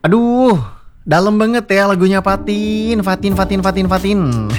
Aduh, dalam banget ya lagunya Fatin.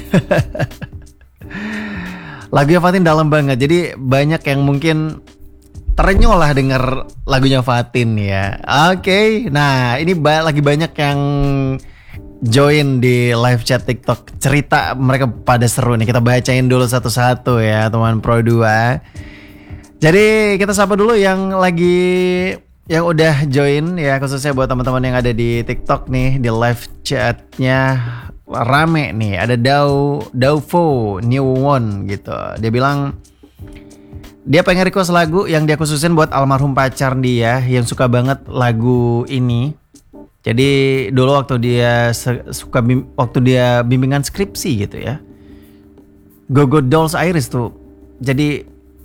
Lagunya Fatin dalam banget. Jadi banyak yang mungkin terenyuh lah denger lagunya Fatin ya. Oke, nah ini lagi banyak yang join di live chat TikTok. Cerita mereka pada seru nih. Kita bacain dulu satu-satu ya teman Pro 2. Jadi kita sapa dulu yang udah join ya, khususnya buat teman-teman yang ada di TikTok nih, di live chatnya rame nih. Ada Dauvo New One gitu. Dia bilang dia pengen request lagu yang dia khususin buat almarhum pacar dia yang suka banget lagu ini. Jadi dulu waktu dia waktu dia bimbingan skripsi gitu ya. Go Dolls Iris tuh. Jadi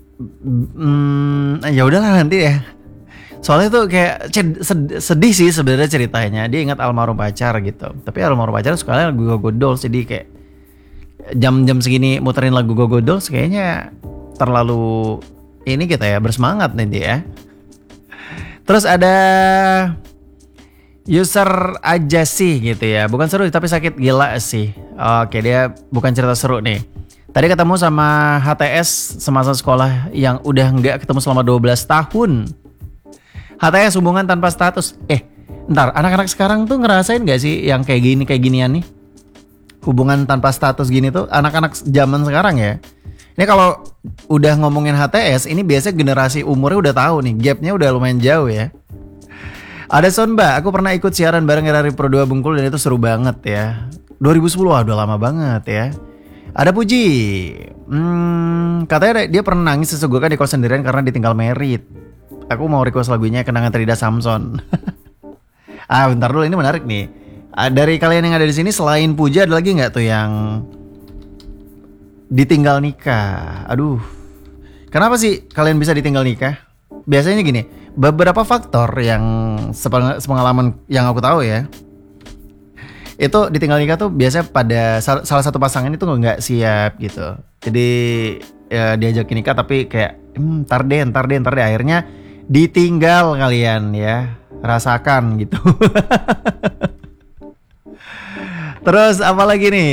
ya udahlah nanti ya. Soalnya tuh kayak sedih sih sebenarnya ceritanya. Dia ingat almarhum pacar gitu. Tapi almarhum pacar sukanya lagu Go Dolls, jadi kayak jam-jam segini muterin lagu Go Dolls kayaknya terlalu ini kita ya, bersemangat nanti ya. Terus ada user aja sih gitu ya. Bukan seru tapi sakit gila sih. Oke, dia bukan cerita seru nih. Tadi ketemu sama HTS semasa sekolah yang udah nggak ketemu selama 12 tahun. HTS hubungan tanpa status. Ntar anak-anak sekarang tuh ngerasain gak sih yang kayak ginian nih? Hubungan tanpa status gini tuh anak-anak zaman sekarang ya. Ini kalau udah ngomongin HTS, ini biasanya generasi umurnya udah tahu nih, gapnya udah lumayan jauh ya. Ada Sonba, aku pernah ikut siaran bareng RRI Pro 2 Bengkulu dan itu seru banget ya. 2010, udah lama banget ya. Ada Puji, katanya dia pernah nangis sesuguhkan di kos sendirian karena ditinggal merit. Aku mau request lagunya Kenangan Trida Samson. Bentar dulu, ini menarik nih. Dari kalian yang ada di sini selain Puji ada lagi nggak tuh yang ditinggal nikah? Aduh, kenapa sih kalian bisa ditinggal nikah? Biasanya gini, beberapa faktor yang sepengalaman yang aku tahu ya. Itu ditinggal nikah tuh biasanya pada salah satu pasangan itu nggak siap gitu. Jadi ya, diajakin nikah tapi kayak ntar deh akhirnya ditinggal kalian ya. Rasakan gitu. Terus apa lagi nih?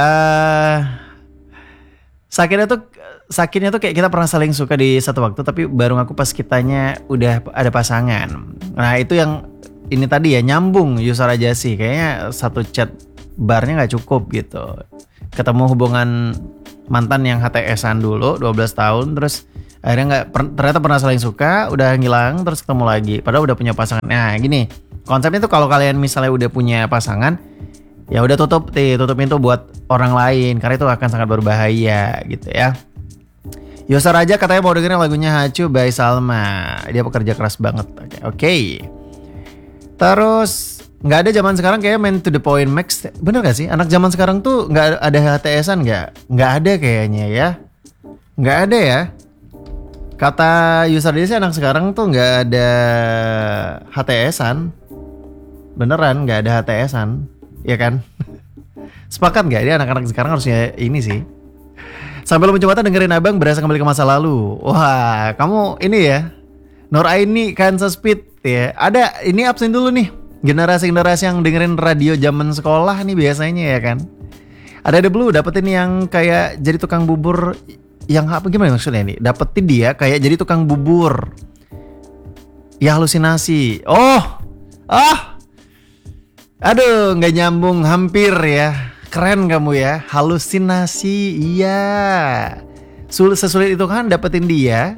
Sakitnya tuh kayak kita pernah saling suka di satu waktu tapi baru ngaku pas kitanya udah ada pasangan. Nah itu yang ini tadi ya, nyambung user aja sih. Kayaknya satu chat barnya gak cukup gitu. Ketemu hubungan mantan yang HTS-an dulu 12 tahun terus akhirnya ternyata pernah saling suka, udah ngilang terus ketemu lagi padahal udah punya pasangan. Nah gini, konsepnya tuh kalau kalian misalnya udah punya pasangan, ya udah tutup pintu buat orang lain karena itu akan sangat berbahaya gitu ya. Yosa Raja katanya mau dengerin lagunya Hacu by Salma. Dia pekerja keras banget. Oke. Terus nggak ada zaman sekarang kayak main to the point max. Bener gak sih? Anak zaman sekarang tuh nggak ada HTS-an nggak? Nggak ada kayaknya ya. Nggak ada ya. Kata user dia sih anak sekarang tuh nggak ada HTS-an. Beneran nggak ada HTS-an, ya kan? Sepakat nggak? Ini anak-anak sekarang harusnya ini sih. Sambil mencoba dengerin abang berasa kembali ke masa lalu. Wah, kamu ini ya. Nur Aini Kansas Speed ya. Ada ini absen dulu nih. Generasi-generasi yang dengerin radio zaman sekolah nih biasanya ya kan. Ada The Blue dapetin yang kayak jadi tukang bubur yang apa gimana maksudnya nih? Dapetin dia kayak jadi tukang bubur. Ya halusinasi. Aduh, nggak nyambung hampir ya. Keren kamu ya, halusinasi, iya. Sesulit itu kan dapetin dia.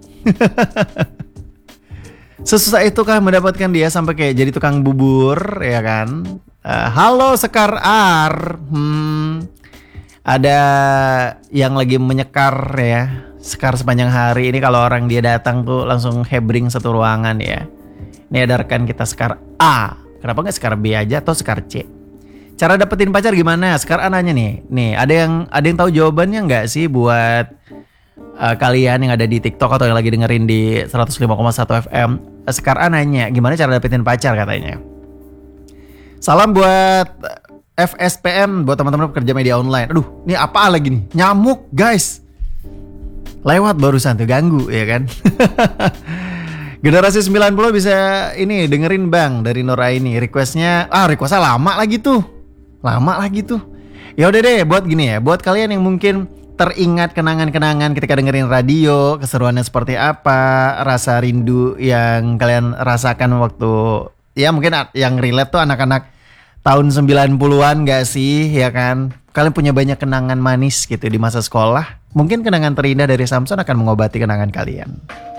Sesusah itu kan mendapatkan dia sampai kayak jadi tukang bubur, ya kan? Halo Sekar R. Ada yang lagi menyekar ya, sekar sepanjang hari. Ini kalau orang dia datang tuh langsung hebring satu ruangan ya. Ini ada rekan kita Sekar A. Kenapa nggak Sekar B aja atau Sekar C? Cara dapetin pacar gimana? Sekarang nanya nih. Nih, ada yang tahu jawabannya nggak sih buat kalian yang ada di TikTok atau yang lagi dengerin di 105,1 FM? Sekarang nanya, gimana cara dapetin pacar katanya? Salam buat FSPM, buat teman-teman pekerja media online. Aduh, ini apa lagi nih? Nyamuk, guys. Lewat barusan tuh, ganggu ya kan? Generasi 90 bisa ini dengerin Bang dari Nuraini. Requestnya lama lagi tuh. Lama lagi tuh. Ya udah deh, buat gini ya, buat kalian yang mungkin teringat kenangan-kenangan ketika dengerin radio, keseruannya seperti apa, rasa rindu yang kalian rasakan waktu, ya mungkin yang relate tuh anak-anak tahun 90-an gak sih, ya kan? Kalian punya banyak kenangan manis gitu di masa sekolah. Mungkin kenangan terindah dari Samson akan mengobati kenangan kalian.